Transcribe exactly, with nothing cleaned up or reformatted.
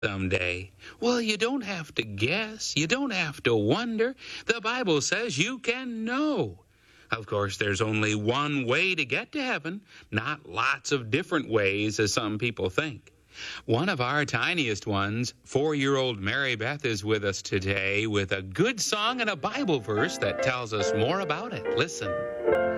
someday? Well, you don't have to guess. You don't have to wonder. The Bible says you can know. Of course, there's only one way to get to heaven, not lots of different ways as some people think. One of our tiniest ones, four-year-old Mary Beth, is with us today with a good song and a Bible verse that tells us more about it. Listen.